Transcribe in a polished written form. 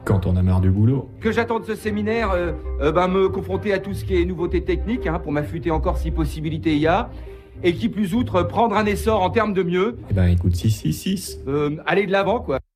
Quand on a marre du boulot. Que j'attends de ce séminaire, me confronter à tout ce qui est nouveauté technique, pour m'affûter encore si possibilité y a. Et qui plus outre, prendre un essor en termes de mieux. Eh ben écoute 666. Aller de l'avant, quoi.